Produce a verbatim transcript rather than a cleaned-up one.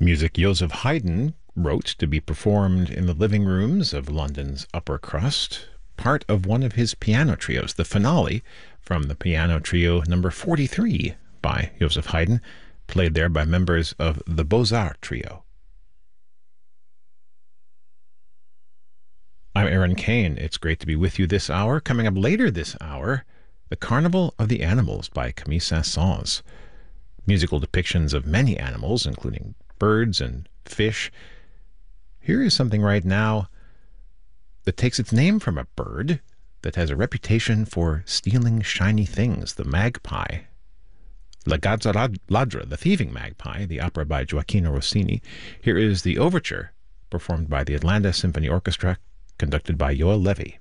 Music Joseph Haydn wrote to be performed in the living rooms of London's upper crust, part of one of his piano trios, the finale from the piano trio number forty-three by Joseph Haydn, played there by members of the Beaux-Arts Trio. I'm Aaron Kane. It's great to be with you this hour. Coming up later this hour, The Carnival of the Animals by Camille Saint-Saëns. Musical depictions of many animals, including birds and fish. Here is something right now that takes its name from a bird that has a reputation for stealing shiny things, the magpie. La Gazza Ladra, the Thieving Magpie, the opera by Gioacchino Rossini. Here is the overture, performed by the Atlanta Symphony Orchestra, conducted by Yoel Levy.